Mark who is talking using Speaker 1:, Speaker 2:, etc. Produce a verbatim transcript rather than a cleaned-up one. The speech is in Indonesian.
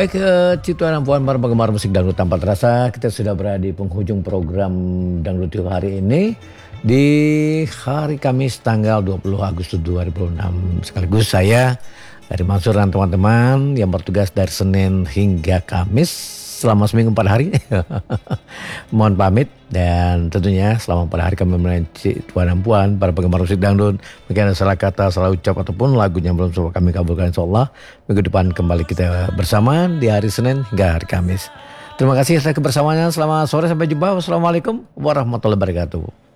Speaker 1: Baik, eh, Cituan Puan para penggemar musik dangdut tanpa terasa, kita sudah berada di penghujung program Dangdut Yuk hari ini di hari Kamis tanggal dua puluh Agustus dua ribu enam. Sekaligus saya dari Mansur dan teman-teman yang bertugas dari Senin hingga Kamis selama seminggu empat hari. Mohon pamit dan tentunya selama empat hari kami melayani Tuan dan Puan para penggemar musik dangdut. Mungkin ada salah kata, salah ucap ataupun lagunya belum sempat kami kabulkan, insyaallah minggu depan kembali kita bersama di hari Senin hingga hari Kamis. Terima kasih atas kebersamaannya. Selamat sore, sampai jumpa. Wassalamualaikum warahmatullahi wabarakatuh.